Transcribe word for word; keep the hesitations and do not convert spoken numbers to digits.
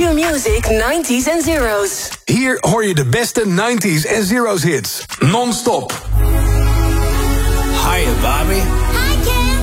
Q-Music nineties en zeros. Hier hoor je de beste nineties en zeros hits. Non-stop. Hiya, Bobby. Hi, Ken.